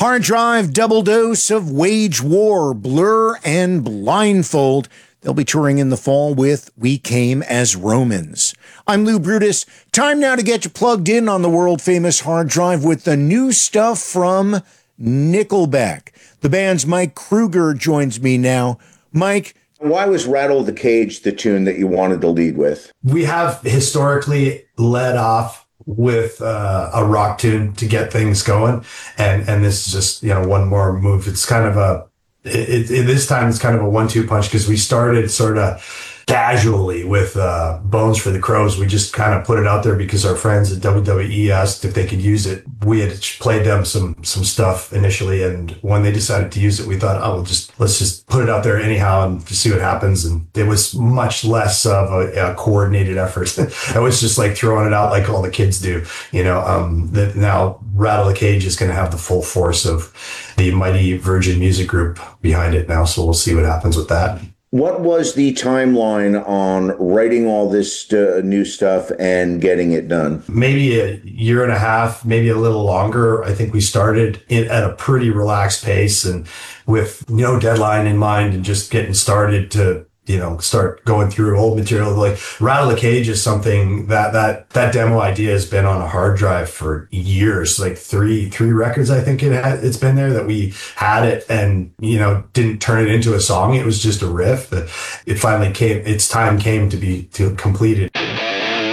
Hard Drive double dose of Wage War, Blur, and Blindfold. They'll be touring in the fall with We Came as Romans. I'm Lou Brutus. Time now to get you plugged in on the world-famous Hard Drive with the new stuff from Nickelback. The band's Mike Kruger joins me now. Mike, why was Rattle the Cage the tune that you wanted to lead with? We have historically led off with a rock tune to get things going, and this is just one more move. It's kind of this time it's kind of a 1-2 punch, because we started sort of casually with Bones for the Crows. We just kind of put it out there because our friends at WWE asked if they could use it. We had played them some stuff initially, and when they decided to use it, we thought, let's just put it out there anyhow and just see what happens. And it was much less of a coordinated effort. It was just like throwing it out like all the kids do. Now Rattle the Cage is going to have the full force of the mighty Virgin Music Group behind it now, so we'll see what happens with that. What was the timeline on writing all this new stuff and getting it done? Maybe a year and a half, maybe a little longer. I think we started at a pretty relaxed pace and with no deadline in mind, and just getting started to start going through old material. Like Rattle the Cage is something that demo idea has been on a hard drive for years, like three records. I think it's been there that we had it and, didn't turn it into a song. It was just a riff. It finally its time came to be completed.